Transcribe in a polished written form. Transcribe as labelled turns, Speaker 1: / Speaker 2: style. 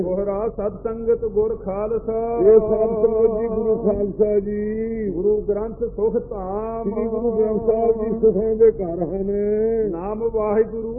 Speaker 1: ਗੋਹਰਾ ਸਤ ਸੰਗਤ ਗੁਰ ਖਾਲਸਾ।
Speaker 2: ਇਹ ਸਤ ਸੰਗਤ ਜੀ ਗੁਰੂ ਖਾਲਸਾ ਜੀ।
Speaker 1: ਗੁਰੂ ਗ੍ਰੰਥ ਸੁਖ ਧਾਮ।
Speaker 2: ਸ੍ਰੀ ਗੁਰੂ ਗ੍ਰੰਥ ਸਾਹਿਬ ਜੀ ਸੁਖਾਂ ਦੇ ਘਰ ਹਨ।
Speaker 1: ਨਾਮ ਵਾਹਿਗੁਰੂ